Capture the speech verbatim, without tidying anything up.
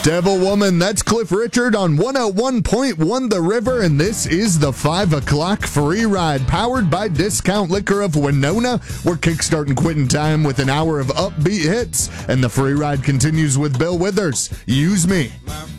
Devil Woman, that's Cliff Richard on one oh one point one The River, and this is the five o'clock free ride powered by Discount Liquor of Winona. We're kickstarting quitting time with an hour of upbeat hits, and the free ride continues with Bill Withers. Use me. My